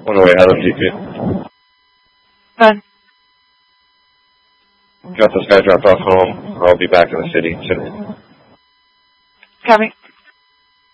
On the way out of GP. Fine. Got this guy dropped off home. I'll be back in the city today. Copy.